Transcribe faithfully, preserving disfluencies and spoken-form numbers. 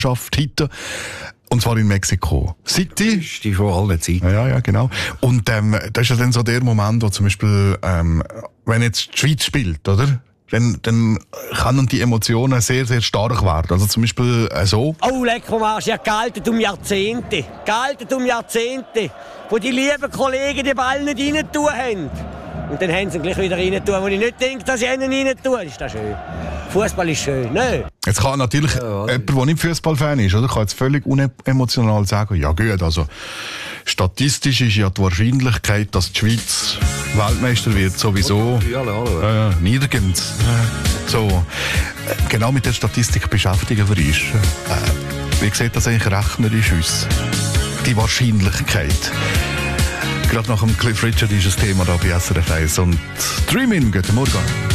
heute. Und zwar in Mexiko City. Das ist die vor allen Zeiten. Ja, ja, genau. Und ähm, das ist ja dann so der Moment, wo zum Beispiel, ähm, wenn jetzt die Schweiz spielt, oder? Dann, dann können die Emotionen sehr, sehr stark werden. Also zum Beispiel äh, so. Oh, lecker Marsch, ja, gehalten um Jahrzehnte. Gehalten um Jahrzehnte. Wo die lieben Kollegen den Ball nicht rein tun haben. Und dann haben sie ihn gleich wieder rein tun, wo ich nicht denke, dass ich ihn rein tue. Ist das schön? Fußball ist schön, ne? Jetzt kann natürlich ja, jemand, der nicht Fußballfan ist, oder, kann jetzt völlig unemotional sagen, ja gut, also statistisch ist ja die Wahrscheinlichkeit, dass die Schweiz Weltmeister wird, sowieso äh, nirgends. So, genau mit der Statistik beschäftigen wir uns. Äh, wie sieht das eigentlich rechnerisch aus? Die Wahrscheinlichkeit. Gerade nach dem Cliff Richard ist das Thema da bei S R F eins und Dreamin', guten Morgen.